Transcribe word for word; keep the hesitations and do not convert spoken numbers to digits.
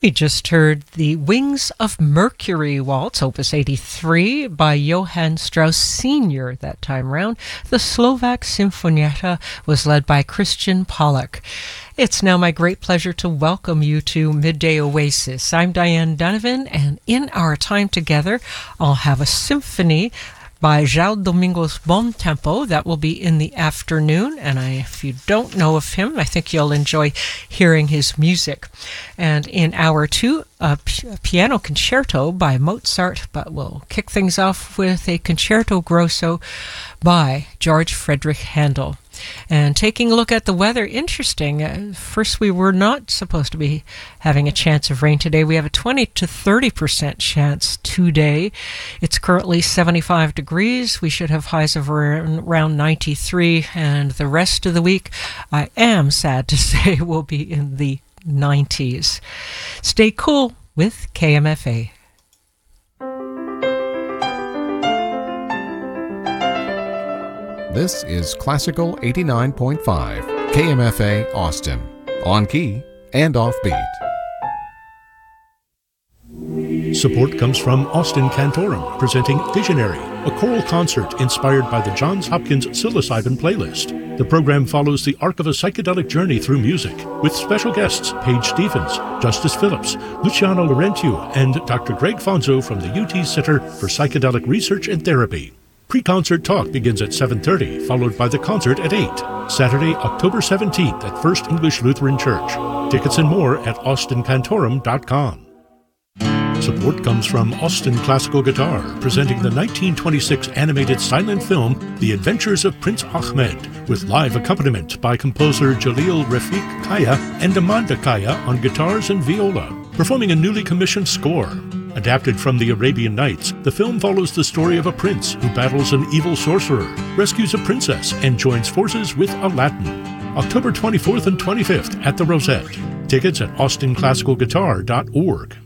We just heard the Wings of Mercury Waltz, Opus eighty-three, by Johann Strauss Senior that time round. The Slovak Sinfonietta was led by Christian Pollack. It's now my great pleasure to welcome you to Midday Oasis. I'm Diane Donovan, and in our time together, I'll have a symphony by João Domingos Bom Tempo. That will be in the afternoon, and I, if you don't know of him, I think you'll enjoy hearing his music. And in hour two, a, p- a piano concerto by Mozart, but we'll kick things off with a concerto grosso by George Frederick Handel. And taking a look at the weather, interesting. Uh, first, we were not supposed to be having a chance of rain today. We have a twenty to thirty percent chance today. It's currently seventy-five degrees. We should have highs of around ninety-three. And the rest of the week, I am sad to say, will be in the nineties. Stay cool with K M F A. This is Classical eighty-nine point five, K M F A Austin, on key and offbeat. Support comes from Austin Cantorum, presenting Visionary, a choral concert inspired by the Johns Hopkins psilocybin playlist. The program follows the arc of a psychedelic journey through music, with special guests Paige Stevens, Justice Phillips, Luciano Laurentiou, and Doctor Greg Fonzo from the U T Center for Psychedelic Research and Therapy. Pre-concert talk begins at seven thirty, followed by the concert at eight. Saturday, October seventeenth at First English Lutheran Church. Tickets and more at austin cantorum dot com. Support comes from Austin Classical Guitar, presenting the nineteen twenty-six animated silent film The Adventures of Prince Ahmed, with live accompaniment by composer Jalil Rafiq Kaya and Amanda Kaya on guitars and viola, performing a newly commissioned score. Adapted from the Arabian Nights, the film follows the story of a prince who battles an evil sorcerer, rescues a princess, and joins forces with Aladdin. October twenty-fourth and twenty-fifth at the Rosette. Tickets at austin classical guitar dot org.